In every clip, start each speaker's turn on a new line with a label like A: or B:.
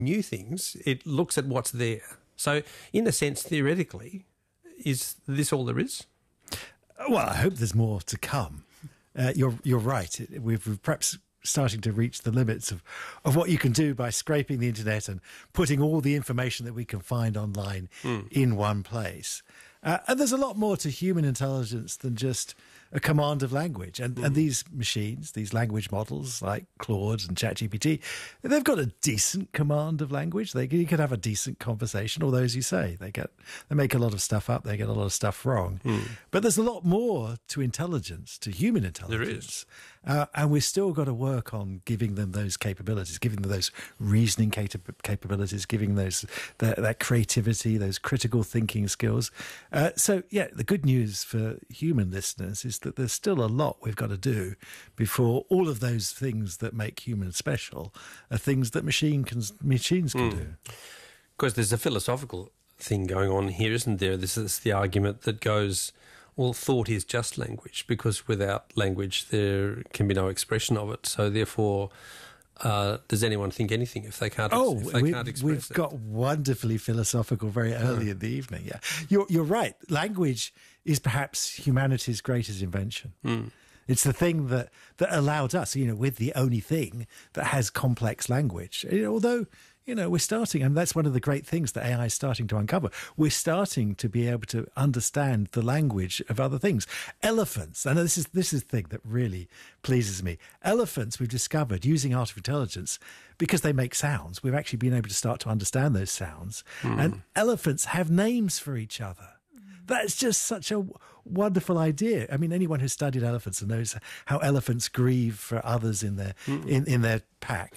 A: new things, it looks at what's there. So, in a sense, theoretically, is this all there is?
B: Well, I hope there's more to come. You're right. We've perhaps starting to reach the limits of what you can do by scraping the internet and putting all the information that we can find online in one place. And there's a lot more to human intelligence than just a command of language. And these machines, these language models like Claude and ChatGPT, they've got a decent command of language. You can have a decent conversation, although, as you say, they make a lot of stuff up, they get a lot of stuff wrong. But there's a lot more to intelligence, to human intelligence.
A: There is.
B: And we've still got to work on giving them those capabilities, giving them those reasoning capabilities, giving those that creativity, those critical thinking skills. So, the good news for human listeners is that there's still a lot we've got to do before all of those things that make humans special are things that machines can do.
A: Because there's a philosophical thing going on here, isn't there? This is the argument that goes, well, thought is just language, because without language there can be no expression of it. So therefore, does anyone think anything if they can't? Can't express
B: we've
A: it?
B: Got wonderfully philosophical very early in the evening. Yeah, you're right. Language is perhaps humanity's greatest invention. It's the thing that allowed us, with the only thing that has complex language. Although, we're starting, and that's one of the great things that AI is starting to uncover. We're starting to be able to understand the language of other things. Elephants, and this is the thing that really pleases me. Elephants, we've discovered using artificial intelligence, because they make sounds, we've actually been able to start to understand those sounds. And elephants have names for each other. That's just such a wonderful idea. I mean, anyone who's studied elephants and knows how elephants grieve for others in their in their pack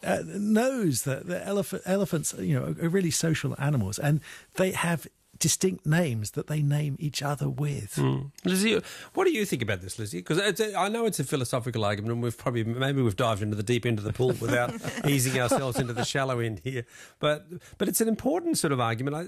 B: knows that the elephants, are really social animals, and they have distinct names that they name each other with.
A: Lizzie, what do you think about this, Lizzie? Because I know it's a philosophical argument, and maybe we've dived into the deep end of the pool without easing ourselves into the shallow end here. But it's an important sort of argument.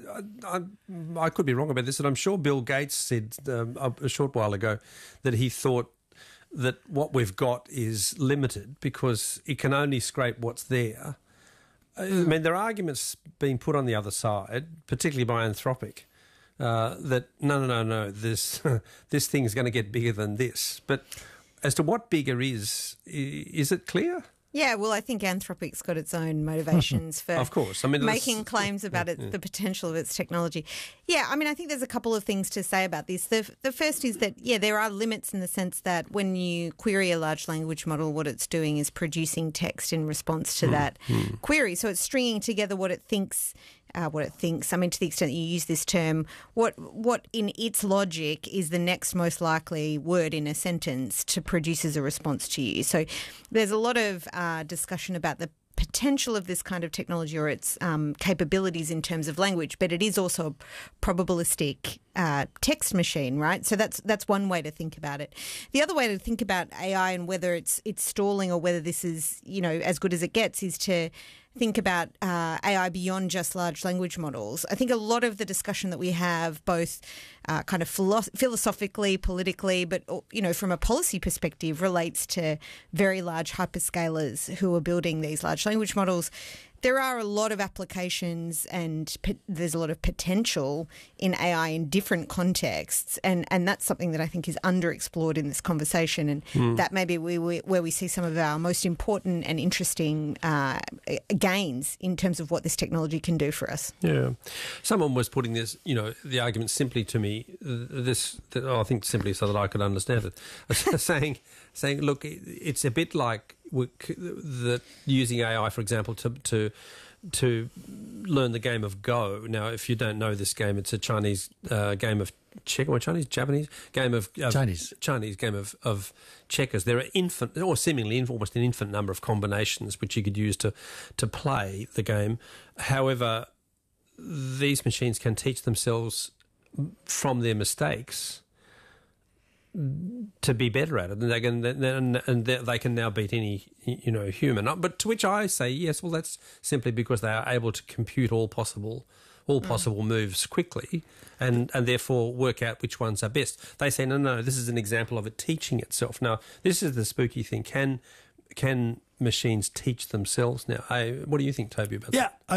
A: I could be wrong about this, and I'm sure Bill Gates said a short while ago that he thought that what we've got is limited because it can only scrape what's there. I mean, there are arguments being put on the other side, particularly by Anthropic, that no, this thing is going to get bigger than this. But as to what bigger is it clear?
C: Yeah, well, I think Anthropic's got its own motivations for
A: of course. I mean,
C: making claims about the potential of its technology. Yeah, I mean, I think there's a couple of things to say about this. The first is that, there are limits in the sense that when you query a large language model, what it's doing is producing text in response to that query. So it's stringing together what it thinks. I mean, to the extent that you use this term, what in its logic is the next most likely word in a sentence to produce as a response to you. So there's a lot of discussion about the potential of this kind of technology or its capabilities in terms of language, but it is also a probabilistic text machine, right? So that's one way to think about it. The other way to think about AI and whether it's stalling or whether this is, as good as it gets is to think about AI beyond just large language models. I think a lot of the discussion that we have, both kind of philosophically, politically, but from a policy perspective, relates to very large hyperscalers who are building these large language models. There are a lot of applications and there's a lot of potential in AI in different contexts, and that's something that I think is underexplored in this conversation, and that may be where we see some of our most important and interesting gains in terms of what this technology can do for us.
A: Yeah. Someone was putting this, the argument simply to me, I think simply so that I could understand it, saying, look, it's a bit like using AI, for example, to learn the game of Go. Now, if you don't know this game, it's a Chinese game of Japanese game of Chinese game of checkers. There are seemingly almost an infinite number of combinations which you could use to play the game. However, these machines can teach themselves from their mistakes to be better at it, and they can now beat any human. But to which I say yes. Well, that's simply because they are able to compute all possible moves quickly, and therefore work out which ones are best. They say no. This is an example of it teaching itself. Now, this is the spooky thing. Can machines teach themselves now. What do you think, Toby, about that?
B: Yeah,